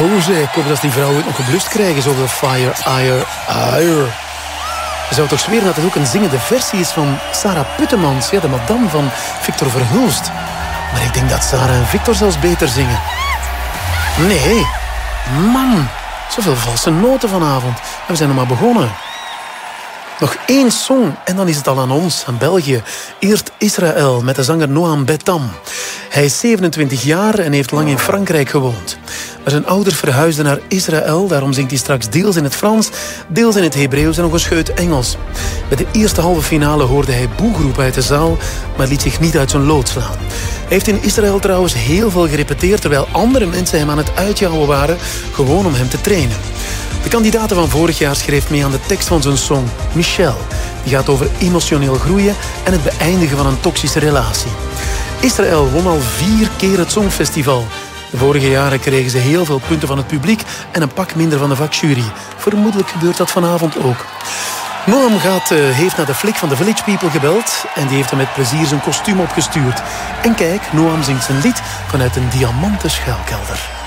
zeg. Ik hoop dat die vrouw het nog geblust krijgen. Zo de Fire, Ire. Je zou toch zweren dat het ook een zingende versie is van Sarah Puttemans. Ja, de madame van Victor Verhulst. Maar ik denk dat Sarah en Victor zelfs beter zingen. Nee, man. Zoveel valse noten vanavond. En we zijn nog maar begonnen. Nog 1 song en dan is het al aan ons, aan België. Eerst Israël met de zanger Noam Betam. Hij is 27 jaar en heeft lang in Frankrijk gewoond. Maar zijn ouders verhuisden naar Israël, daarom zingt hij straks deels in het Frans, deels in het Hebreeuws en nog een scheut Engels. Bij de eerste halve finale hoorde hij boegeroep uit de zaal, maar liet zich niet uit zijn lood slaan. Hij heeft in Israël trouwens heel veel gerepeteerd, terwijl andere mensen hem aan het uitjouwen waren, gewoon om hem te trainen. De kandidaat van vorig jaar schreef mee aan de tekst van zijn song, Michel. Die gaat over emotioneel groeien en het beëindigen van een toxische relatie. Israël won al 4 keer het Songfestival. De vorige jaren kregen ze heel veel punten van het publiek en een pak minder van de vakjury. Vermoedelijk gebeurt dat vanavond ook. Noam heeft naar de flik van de Village People gebeld en die heeft hem met plezier zijn kostuum opgestuurd. En kijk, Noam zingt zijn lied vanuit een diamanten schuilkelder.